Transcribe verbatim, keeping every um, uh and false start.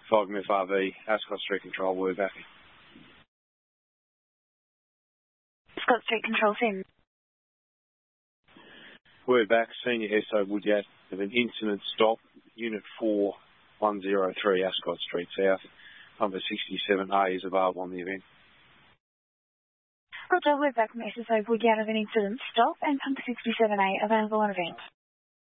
five M F R V, Ascot Street Control, we're back. Ascot Street Control, Sim. We're back, Senior S O Woodyard, with an incident stop, Unit four one zero three, Ascot Street South. Number sixty-seven A is available on the event. Roger, we're back from S S O Woodyard of an incident stop and number sixty-seven A available on event.